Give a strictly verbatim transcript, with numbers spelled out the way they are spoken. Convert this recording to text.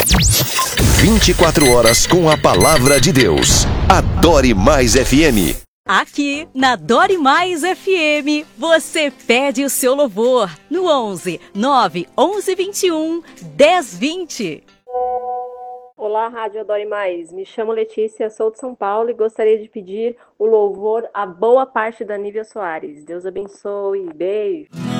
vinte e quatro horas com a palavra de Deus. Adore Mais F M. Aqui na Adore Mais F M, você pede o seu louvor no onze, nove, onze, vinte e um, dez, vinte. Olá, Rádio Adore Mais. Me chamo Letícia, sou de São Paulo e gostaria de pedir o louvor A Boa Parte da Nívia Soares. Deus abençoe. Beijo.